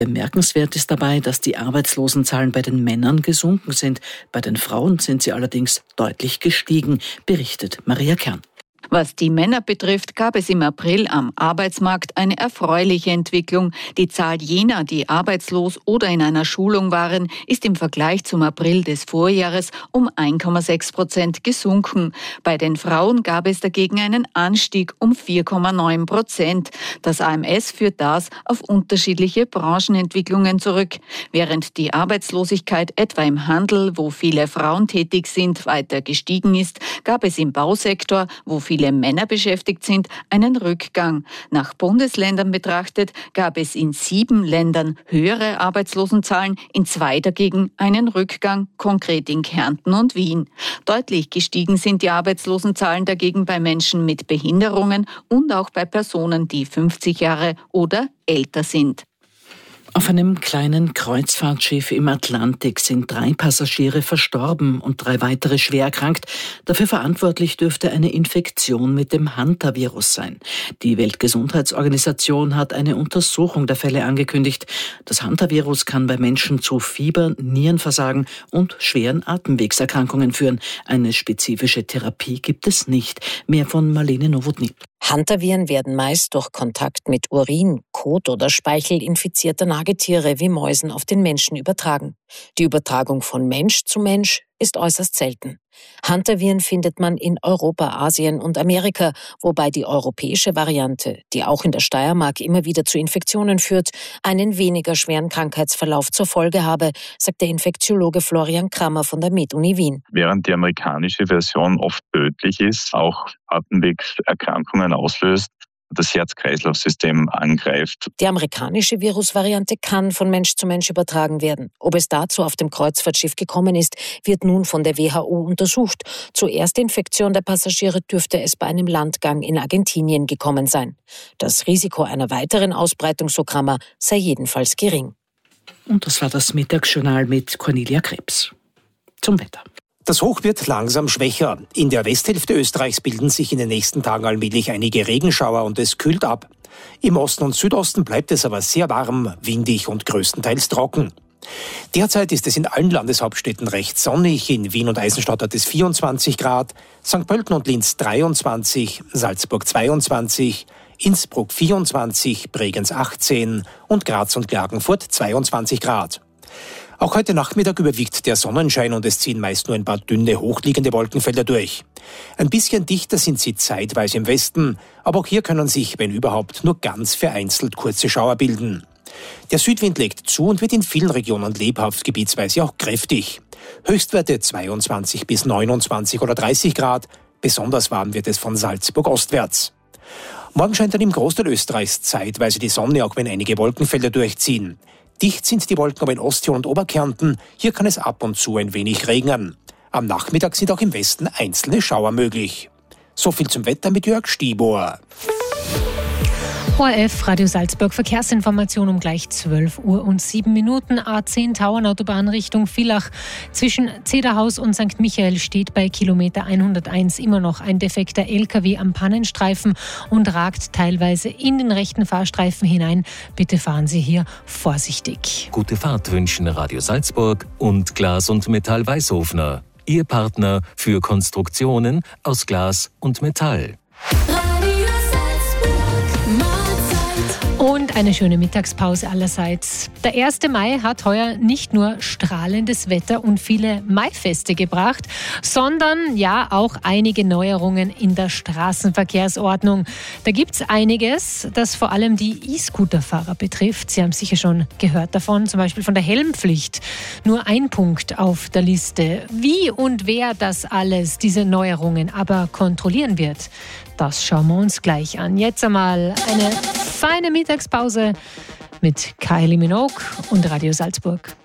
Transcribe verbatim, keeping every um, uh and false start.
Bemerkenswert ist dabei, dass die Arbeitslosenzahlen bei den Männern gesunken sind. Bei den Frauen sind sie allerdings deutlich gestiegen, berichtet Maria Kern. Was die Männer betrifft, gab es im April am Arbeitsmarkt eine erfreuliche Entwicklung. Die Zahl jener, die arbeitslos oder in einer Schulung waren, ist im Vergleich zum April des Vorjahres um eins Komma sechs Prozent gesunken. Bei den Frauen gab es dagegen einen Anstieg um vier Komma neun Prozent. Das A M S führt das auf unterschiedliche Branchenentwicklungen zurück. Während die Arbeitslosigkeit etwa im Handel, wo viele Frauen tätig sind, weiter gestiegen ist, gab es im Bausektor, wo viele Männer beschäftigt sind, einen Rückgang. Nach Bundesländern betrachtet gab es in sieben Ländern höhere Arbeitslosenzahlen, in zwei dagegen einen Rückgang, konkret in Kärnten und Wien. Deutlich gestiegen sind die Arbeitslosenzahlen dagegen bei Menschen mit Behinderungen und auch bei Personen, die fünfzig Jahre oder älter sind. Auf einem kleinen Kreuzfahrtschiff im Atlantik sind drei Passagiere verstorben und drei weitere schwer erkrankt. Dafür verantwortlich dürfte eine Infektion mit dem Hantavirus sein. Die Weltgesundheitsorganisation hat eine Untersuchung der Fälle angekündigt. Das Hantavirus kann bei Menschen zu Fieber, Nierenversagen und schweren Atemwegserkrankungen führen. Eine spezifische Therapie gibt es nicht. Mehr von Marlene Nowotny. Hantaviren werden meist durch Kontakt mit Urin, Kot oder Speichel infizierter Nagetiere wie Mäusen auf den Menschen übertragen. Die Übertragung von Mensch zu Mensch ist äußerst selten. Hantaviren findet man in Europa, Asien und Amerika, wobei die europäische Variante, die auch in der Steiermark immer wieder zu Infektionen führt, einen weniger schweren Krankheitsverlauf zur Folge habe, sagt der Infektiologe Florian Krammer von der Med-Uni Wien. Während die amerikanische Version oft tödlich ist, auch Atemwegserkrankungen auslöst, das Herz-Kreislauf-System angreift. Die amerikanische Virusvariante kann von Mensch zu Mensch übertragen werden. Ob es dazu auf dem Kreuzfahrtschiff gekommen ist, wird nun von der W H O untersucht. Zur Erstinfektion der Passagiere dürfte es bei einem Landgang in Argentinien gekommen sein. Das Risiko einer weiteren Ausbreitung, so Krammer, sei jedenfalls gering. Und das war das Mittagsjournal mit Cornelia Krebs. Zum Wetter. Das Hoch wird langsam schwächer. In der Westhälfte Österreichs bilden sich in den nächsten Tagen allmählich einige Regenschauer und es kühlt ab. Im Osten und Südosten bleibt es aber sehr warm, windig und größtenteils trocken. Derzeit ist es in allen Landeshauptstädten recht sonnig. In Wien und Eisenstadt hat es vierundzwanzig Grad, Sankt Pölten und Linz dreiundzwanzig, Salzburg zweiundzwanzig, Innsbruck vierundzwanzig, Bregenz achtzehn und Graz und Klagenfurt zweiundzwanzig Grad. Auch heute Nachmittag überwiegt der Sonnenschein und es ziehen meist nur ein paar dünne, hochliegende Wolkenfelder durch. Ein bisschen dichter sind sie zeitweise im Westen, aber auch hier können sich, wenn überhaupt, nur ganz vereinzelt kurze Schauer bilden. Der Südwind legt zu und wird in vielen Regionen lebhaft, gebietsweise auch kräftig. Höchstwerte zweiundzwanzig bis neunundzwanzig oder dreißig Grad, besonders warm wird es von Salzburg ostwärts. Morgen scheint dann im Großteil Österreichs zeitweise die Sonne, auch wenn einige Wolkenfelder durchziehen. Dicht sind die Wolken aber in Osttirol und Oberkärnten. Hier kann es ab und zu ein wenig regnen. Am Nachmittag sind auch im Westen einzelne Schauer möglich. So viel zum Wetter mit Jörg Stibor. O R F, Radio Salzburg, Verkehrsinformation um gleich zwölf Uhr und sieben Minuten. A zehn Tauernautobahn Richtung Villach. Zwischen Zederhaus und Sankt Michael steht bei Kilometer hunderteins immer noch ein defekter L K W am Pannenstreifen und ragt teilweise in den rechten Fahrstreifen hinein. Bitte fahren Sie hier vorsichtig. Gute Fahrt wünschen Radio Salzburg und Glas und Metall Weißhofner. Ihr Partner für Konstruktionen aus Glas und Metall. Und eine schöne Mittagspause allerseits. Der erste Mai hat heuer nicht nur strahlendes Wetter und viele Maifeste gebracht, sondern ja auch einige Neuerungen in der Straßenverkehrsordnung. Da gibt es einiges, das vor allem die E-Scooter-Fahrer betrifft. Sie haben sicher schon gehört davon, zum Beispiel von der Helmpflicht. Nur ein Punkt auf der Liste. Wie und wer das alles, diese Neuerungen, aber kontrollieren wird, das schauen wir uns gleich an. Jetzt einmal eine feine Mittagspause mit Kylie Minogue und Radio Salzburg.